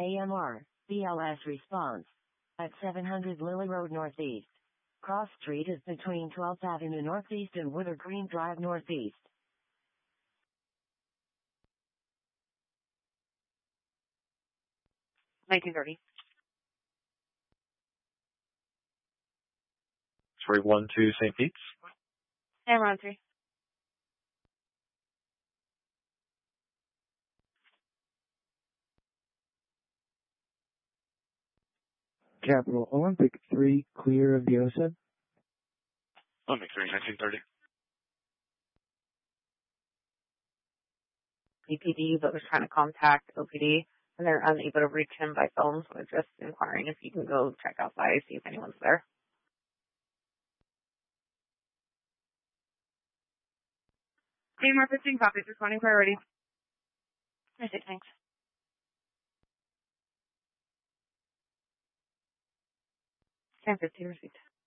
AMR, BLS response. At 700 Lily Road Northeast. Cross Street is between 12th Avenue Northeast and Woodard Green Drive Northeast. 1930. 312 St. Pete's. And round 3. Capital Olympic 3, clear of the OSED. Olympic 3, 1930. BPD that was trying to contact OPD, and they're unable to reach him by phone, so they're just inquiring if you can go check outside, see if anyone's there. AMR 15 copies, responding priority. Okay, thanks. 10:50 received.